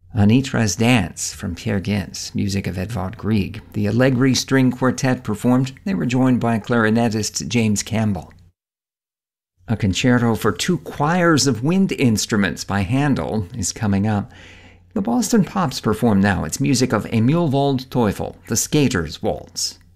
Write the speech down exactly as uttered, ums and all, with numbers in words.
Anitra's Dance from Peer Gynt, music of Edvard Grieg. The Allegri String Quartet performed. They were joined by clarinetist James Campbell. A concerto for two choirs of wind instruments by Handel is coming up. The Boston Pops perform now. It's music of Emil Waldteufel, the Skater's Waltz.